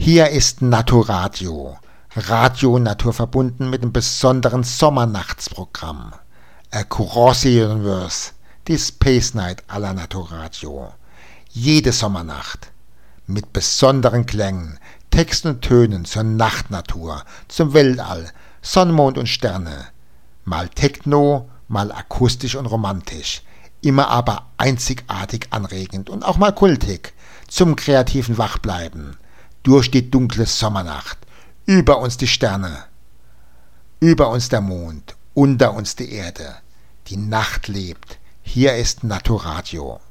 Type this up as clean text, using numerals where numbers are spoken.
Hier ist Naturadio, Radio naturverbunden mit dem besonderen Sommernachtsprogramm. Across the Universe, die Space Night aller Naturadio. Jede Sommernacht mit besonderen Klängen, Texten und Tönen zur Nachtnatur, zum Weltall, Sonne, Mond und Sterne. Mal Techno, mal akustisch und romantisch, immer aber einzigartig anregend und auch mal kultig, zum kreativen Wachbleiben. Durch die dunkle Sommernacht, über uns die Sterne, über uns der Mond, unter uns die Erde. Die Nacht lebt. Hier ist Naturadio.